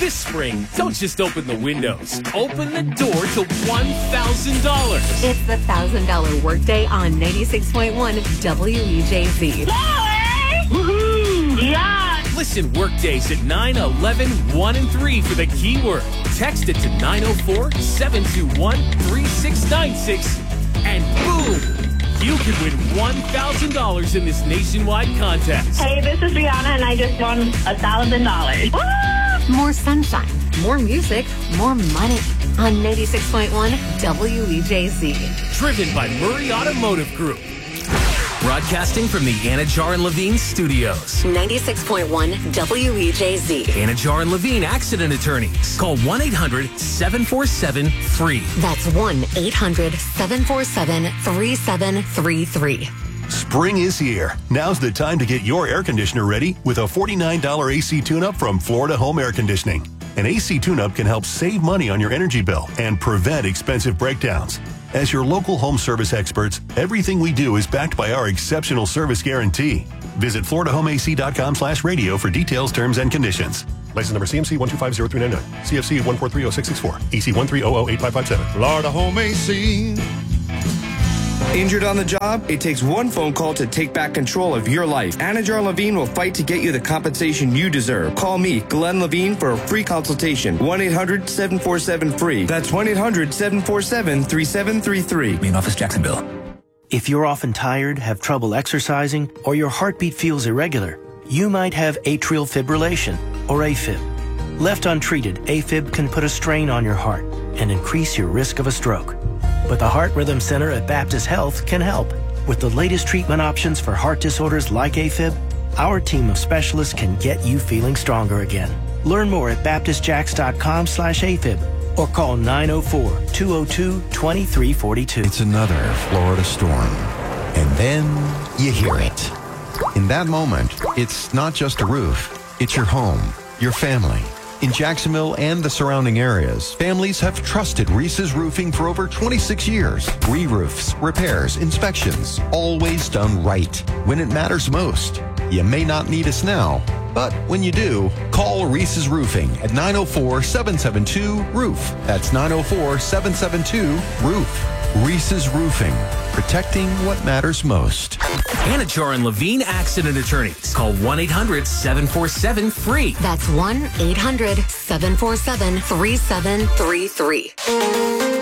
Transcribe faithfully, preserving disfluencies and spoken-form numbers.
This spring, don't just open the windows. Open the door to one thousand dollars. It's the one thousand dollars workday on ninety-six point one W E J Z. Woohoo! Yeah! Listen workdays at nine, eleven, one, and three for the keyword. Text it to nine oh four, seven two one, three six nine six and boom! You can win one thousand dollars in this nationwide contest. Hey, this is Rihanna, and I just won one thousand dollars. More sunshine, more music, more money on ninety-six point one W E J Z. Driven by Murray Automotive Group. Broadcasting from the Anajar and Levine studios. ninety-six point one W E J Z. Anajar and Levine Accident Attorneys. Call one eight hundred, seven four seven, free. That's one eight hundred, seven four seven, three seven three three. Spring is here. Now's the time to get your air conditioner ready with a forty-nine dollars A C tune-up from Florida Home Air Conditioning. An A C tune-up can help save money on your energy bill and prevent expensive breakdowns. As your local home service experts, everything we do is backed by our exceptional service guarantee. Visit florida home a c dot com slash radio for details, terms, and conditions. License number C M C one two five zero three nine nine. C F C one four three zero six six four. E C one three zero zero eight five five seven. Florida Home A C. Injured on the job? It takes one phone call to take back control of your life. Anajar Levine will fight to get you the compensation you deserve. Call me, Glenn Levine, for a free consultation. one eight hundred, seven four seven, free. That's one eight hundred, seven four seven, three seven three three. Main office, Jacksonville. If you're often tired, have trouble exercising, or your heartbeat feels irregular, you might have atrial fibrillation, or AFib. Left untreated, AFib can put a strain on your heart and increase your risk of a stroke. But the Heart Rhythm Center at Baptist Health can help. With the latest treatment options for heart disorders like AFib, our team of specialists can get you feeling stronger again. Learn more at baptist jacks dot com slash AFib or call nine oh four, two oh two, two three four two. It's another Florida storm. And then you hear it. In that moment, it's not just a roof. It's your home, your family. In Jacksonville and the surrounding areas, families have trusted Reese's Roofing for over twenty-six years. Re-roofs, repairs, inspections, always done right. When it matters most. You may not need us now, but when you do, call Reese's Roofing at nine oh four, seven seven two, roof. That's nine oh four, seven seven two, roof. Reese's Roofing, protecting what matters most. Anajar and Levine Accident Attorneys. Call one eight hundred, seven four seven, free. That's one eight hundred, seven four seven, three seven three three.